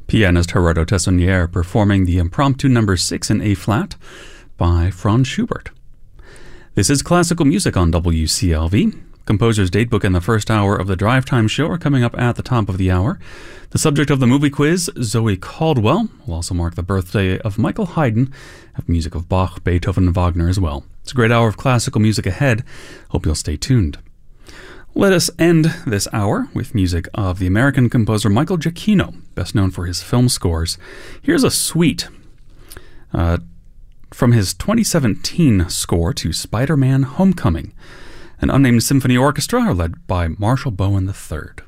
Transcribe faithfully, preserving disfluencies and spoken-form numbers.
Pianist Gerardo Tessonnier performing the Impromptu Number six in A-flat by Franz Schubert. This is Classical Music on W C L V. Composer's Datebook and the first hour of the Drive Time Show are coming up at the top of the hour. The subject of the movie quiz, Zoe Caldwell, will also mark the birthday of Michael Haydn, of music of Bach, Beethoven, and Wagner as well. It's a great hour of classical music ahead. Hope you'll stay tuned. Let us end this hour with music of the American composer Michael Giacchino, best known for his film scores. Here's a suite uh, from his twenty seventeen score to Spider-Man Homecoming. An unnamed symphony orchestra are led by Marshall Bowen the third.